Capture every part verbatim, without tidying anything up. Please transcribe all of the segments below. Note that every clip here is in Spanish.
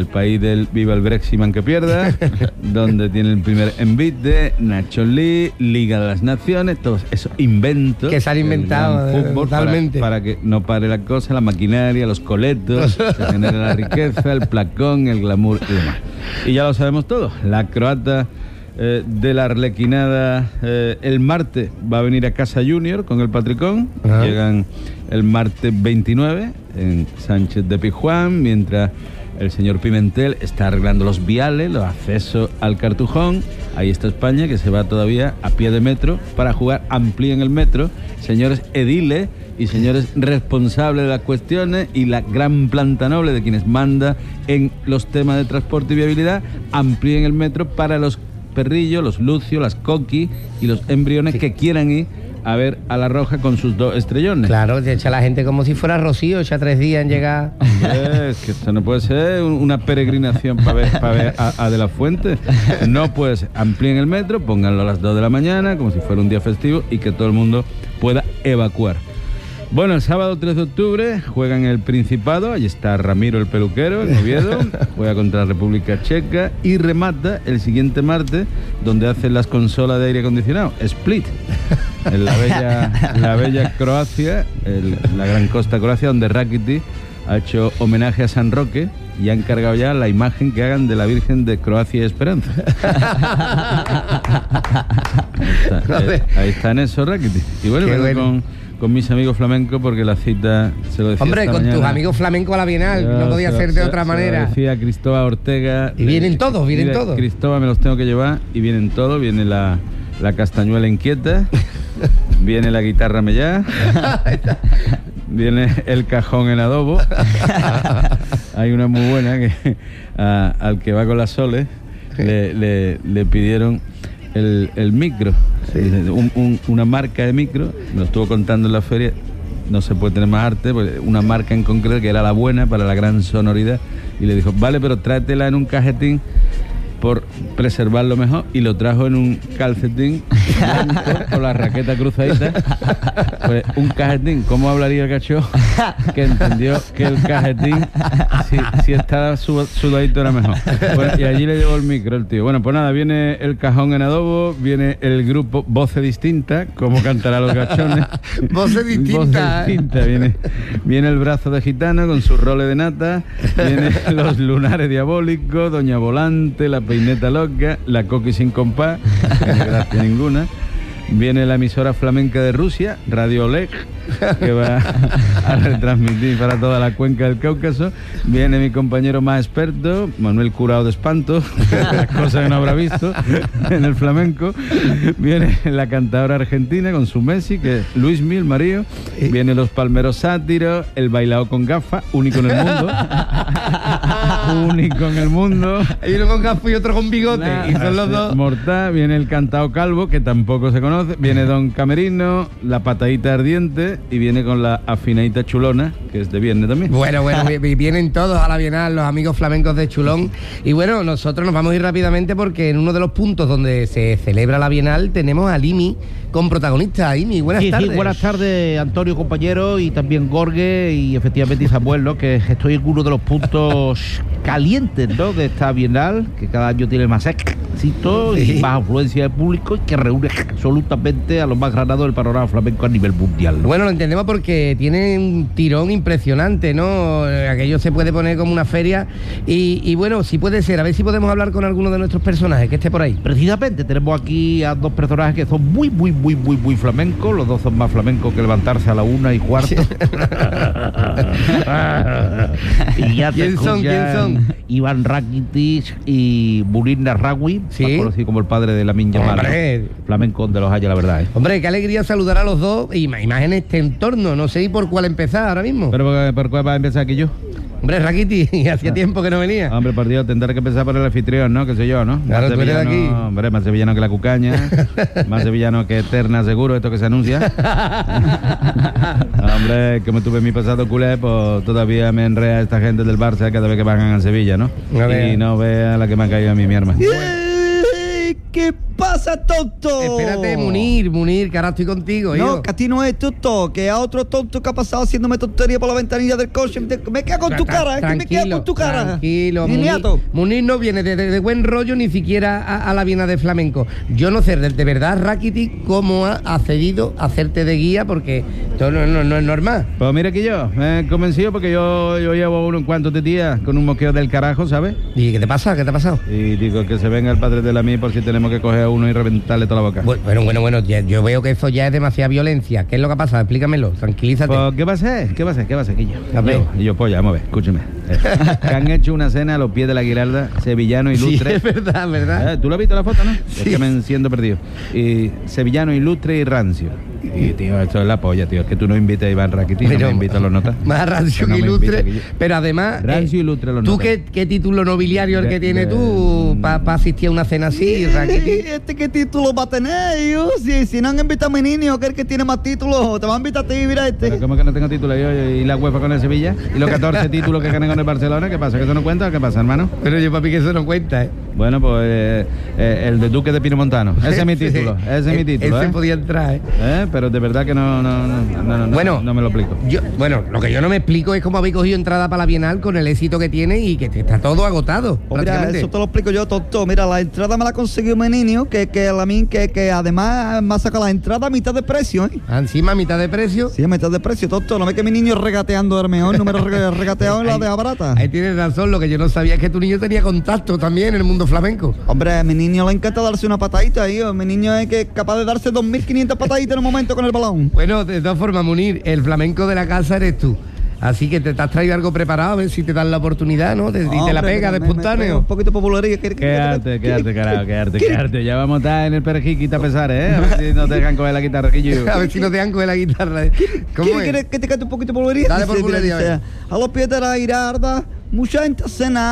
el país del viva el Brexit man que pierda, donde tiene el primer envite, Nacho Lee, Liga de las Naciones, todos esos inventos que se han inventado del fútbol totalmente para, para que no pare la cosa, la maquinaria, los coletos, se genere la riqueza, el placón, el glamour y demás. Y ya lo sabemos todo, la croata eh, de la arlequinada eh, el martes va a venir a Casa Junior con el Patricón. Ajá. Llegan el martes veintinueve en Sánchez de Pizjuán, mientras el señor Pimentel está arreglando los viales, los accesos al Cartujón. Ahí está España, que se va todavía a pie de metro para jugar. Amplíen el metro, señores ediles y señores responsables de las cuestiones y la gran planta noble de quienes manda en los temas de transporte y viabilidad. Amplíen el metro para los perrillos, los lucios, las coquis y los embriones sí. que quieran ir a ver a la Roja con sus dos estrellones. Claro, se echa la gente como si fuera Rocío, echa tres días en llegar. Es que esto no puede ser una peregrinación para ver, para ver a, a De la Fuente. No puede ser. Amplíen el metro, pónganlo a las dos de la mañana, como si fuera un día festivo, y que todo el mundo pueda evacuar. Bueno, el sábado tres de octubre juegan el Principado, allí está Ramiro el peluquero, en Oviedo, juega contra la República Checa y remata el siguiente martes, donde hacen las consolas de aire acondicionado, Split, en la bella, la bella Croacia, el, la gran costa Croacia, donde Rakitic ha hecho homenaje a San Roque y ha encargado ya la imagen que hagan de la Virgen de Croacia y Esperanza. Ahí está, eh, ahí está en eso Rakitic. Y bueno, bueno. con... con mis amigos flamencos, porque la cita se lo decía. Hombre, con mañana. tus amigos flamencos a la Bienal, Yo, no podía ser de se, otra se manera. Lo decía Cristóbal Ortega. Y vienen todos, vienen mire, todos. Cristóbal me los tengo que llevar y vienen todos. Viene la, la castañuela inquieta, viene la guitarra mellá, viene el cajón en adobo. Hay una muy buena que a, al que va con las soles le, le, le pidieron el, el micro. Sí. Un, un, una marca de micro, me lo estuvo contando en la feria, no se puede tener más arte, pues una marca en concreto que era la buena para la gran sonoridad, y le dijo, vale, pero tráetela en un cajetín por preservarlo mejor, y lo trajo en un calcetín blanco, con la raqueta cruzadita. Pues un cajetín, ¿cómo hablaría el cacho? Que entendió que el cajetín, si, si estaba sudadito era mejor. Bueno, y allí le llevó el micro el tío. Bueno, pues nada, viene el cajón en adobo, viene el grupo Voces Distintas, como cantará los gachones. Voces Distintas. Distinta. Viene, viene el brazo de gitano con su role de nata, viene los lunares diabólicos, Doña Volante, la peineta loca, la coqui sin compás, que no gracia ninguna. Viene la emisora flamenca de Rusia, Radio Oleg, que va a retransmitir para toda la cuenca del Cáucaso. Viene mi compañero más experto, Manuel Curao de Espanto, las cosas que no habrá visto en el flamenco. Viene la cantadora argentina con su Messi, que es Luis Mil, marido. Viene los palmeros sátiros, el bailao con gafas, único en el mundo. Único en el mundo. Hay uno con gafas y otro con bigote. Nah, y son los dos. Mortal. Viene el cantao calvo, que tampoco se conoce. Viene Don Camerino, la patadita ardiente, y viene con la afinadita chulona, que es de viernes también. Bueno, bueno, vienen todos a la Bienal, los amigos flamencos de Chulón. Y bueno, nosotros nos vamos a ir rápidamente porque en uno de los puntos donde se celebra la Bienal tenemos a Limi con protagonista. Imi, buenas sí, tardes. Sí, buenas tardes, Antonio, compañero, y también Gorge, y efectivamente Samuel, ¿no? Que estoy en uno de los puntos calientes, ¿no? De esta Bienal, que cada año tiene más éxito y más afluencia de público, y que reúne absolutamente a los más granados del panorama flamenco a nivel mundial, ¿no? Bueno, lo entendemos porque tiene un tirón impresionante, ¿no? Aquello se puede poner como una feria. Y, y bueno, si puede ser, a ver si podemos hablar con alguno de nuestros personajes que esté por ahí. Precisamente, tenemos aquí a dos personajes que son muy, muy, muy, muy, muy flamencos. Los dos son más flamencos que levantarse a la una y cuarto. Y ya ¿Quién son? ¿Quién son? Iván Rakitic y Munir Nasraoui, ¿sí? Más conocido como el padre de Lamin Yamal. Flamenco de los haya, la verdad, ¿eh? Hombre, qué alegría saludar a los dos y más en este entorno. No sé por cuál empezar ahora mismo. ¿Pero por cuál va a empezar aquí yo? Hombre, Rakitic, hacía tiempo que no venía. Hombre, por Dios, tendré que empezar por el anfitrión, ¿no? Que sé yo, ¿no? Claro, más tú eres de aquí. Hombre, más sevillano que la cucaña, más sevillano que Eterna, seguro, esto que se anuncia. Hombre, como tuve mi pasado culé, pues todavía me enrea esta gente del Barça cada vez que bajan a Sevilla, ¿no? Y no vea la que me ha caído a mí, mi hermano. ¿Qué pasa, tonto? Espérate, Munir, Munir, que ahora estoy contigo, hijo. No, que a ti no es tonto, que a otro tonto que ha pasado haciéndome tontería por la ventanilla del coche. Me cago en tu cara, es que me cago en tu cara. Tranquilo, Munir, Niñato. Munir no viene de, de- de buen rollo ni siquiera a, a la Bienal de Flamenco. Yo no sé, de, de verdad, Rakitic, cómo ha accedido a hacerte de guía, porque esto no, no- no es normal. Pues mira que yo, me he convencido porque yo, yo llevo unos cuantos de días con un moqueo del carajo, ¿sabes? ¿Y qué te pasa? ¿Qué te ha pasado? Y digo que se venga el padre de la mí por si tenemos que coger a uno y reventarle toda la boca. Bu- Bueno, bueno, bueno, ya- yo veo que eso ya es demasiada violencia. ¿Qué es lo que ha pasado? Explícamelo, tranquilízate. Pues, ¿qué va a ser? ¿Qué va a ser? ¿Qué va a ser, Quillo? A ver. Yo, y yo, pues, ya, vamos a ver, escúcheme. Eh, que han hecho una cena a los pies de la Giralda, sevillano Sí, ilustre. es verdad, verdad. Eh, ¿Tú lo has visto la foto, no? Sí. Es que me enciendo perdido. Y sevillano ilustre y rancio. Y, tío, esto es la polla, tío. Es que tú no invites a Iván Rakitic, no Pero- me invitas a los notas. Más rancio Que no que me ilustre, invita, Quillo. pero además... Rancio y ilustre los ¿Tú notas. qué, qué título nobiliario el De- que tienes de- tú para asistir a una cena así, Rakitic? ¿Este qué título va a tener, yo? Si, si no han invitado a mi niño, que es el que tiene más títulos, te van a invitar a ti, mira este. Pero ¿cómo que no tengo título yo y la UEFA con el Sevilla? ¿Y los catorce títulos que gané con el Barcelona? ¿Qué pasa? ¿Que eso no cuenta o qué pasa, hermano? Pero yo, papi, que eso no cuenta, ¿eh? Bueno, pues eh, eh, el de Duque de Pinomontano. Ese es mi título, ese es mi título, Ese ¿eh? podía entrar, ¿eh? ¿Eh? Pero de verdad que no, no, no, no, no, no, Bueno, no me lo explico. Yo, bueno, lo que yo no me explico es cómo habéis cogido entrada para la Bienal con el éxito que tiene y que está todo agotado. Pues mira, prácticamente. eso te lo explico yo, tonto. Mira, la entrada me la consiguió mi niño, que, que, a mí, que, que además me ha sacado la entrada a mitad de precio, ¿eh? Ah, encima, a mitad de precio. Sí, a mitad de precio, tonto. No ve que mi niño regateando el mejor número rega- regateado en la de barata. Ahí tienes razón, lo que yo no sabía es que tu niño tenía contacto también en el mundo flamenco. Hombre, a mi niño le encanta darse una patadita, hijo. Mi niño es que es capaz de darse dos mil quinientas pataditas en un momento con el balón. Bueno, de todas formas, Munir, el flamenco de la casa eres tú. Así que te, te has traído algo preparado, a ver si te dan la oportunidad, ¿no? De- y te la Hombre, pega me- de me- me espontáneo. traigo un poquito de popularidad. ¿Qué- qué- Quédate, qué- quédate, qué- carajo, quédate, qué- quédate. Ya vamos a estar en el perejil, a pesar, ¿eh? A ver si no te dejan coger la guitarra, Quillo. A ver si no te dan con la guitarra. ¿Cómo ¿Quiere, es? quiere que te cante un poquito de popularidad? Dale Dice, popularidad, dice, a ver. a los pies de la Giralda, mucha gente ha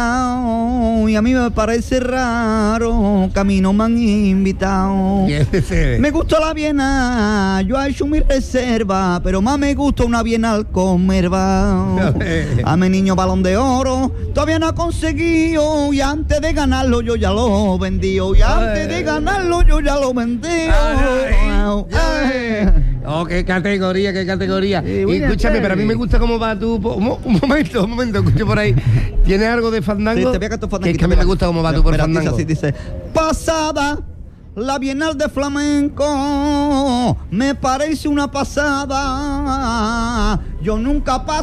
cenado y a mí me parece raro que a mí no me han invitado. ¿Quién es ese? Me gusta la Bienal, yo he hecho mi reserva, pero más me gusta una Bienal con merva. A mi niño balón de oro, todavía no ha conseguido y antes de ganarlo yo ya lo vendí. Y antes de ganarlo yo ya lo vendí. Ay, ay. Oh, qué categoría, qué categoría. Sí, Y buenas escúchame, pero a mí tardes. me gusta cómo va tu... po- Un, mo- un momento, un momento, escucho por ahí. ¿Tienes algo de Sí, fandango? te voy a cantar Que es que a mí me gusta cómo va tu por Mira, dice fandango. así, dice, pasada la Bienal de Flamenco, me parece una pasada. Yo nunca paso